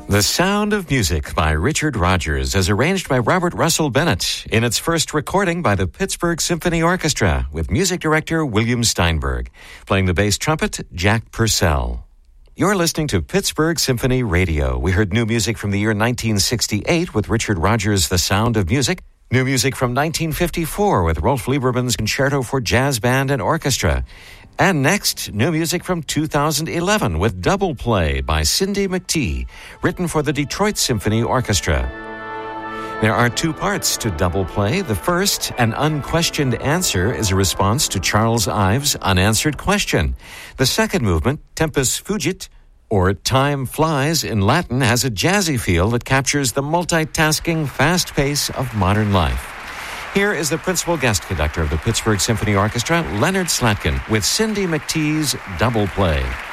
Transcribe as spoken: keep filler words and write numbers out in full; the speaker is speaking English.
The Sound of Music by Richard Rodgers, as arranged by Robert Russell Bennett, in its first recording by the Pittsburgh Symphony Orchestra, with music director William Steinberg, playing the bass trumpet, Jack Purcell. You're listening to Pittsburgh Symphony Radio. We heard new music from the year nineteen sixty-eight with Richard Rodgers' The Sound of Music, new music from nineteen fifty-four with Rolf Lieberman's Concerto for Jazz Band and Orchestra, and next, new music from two thousand eleven with Double Play by Cindy McTee, written for the Detroit Symphony Orchestra. There are two parts to Double Play. The first, an unquestioned answer, is a response to Charles Ives' unanswered question. The second movement, Tempus Fugit, or Time Flies in Latin, has a jazzy feel that captures the multitasking fast pace of modern life. Here is the principal guest conductor of the Pittsburgh Symphony Orchestra, Leonard Slatkin, with Cindy McTee's Double Play.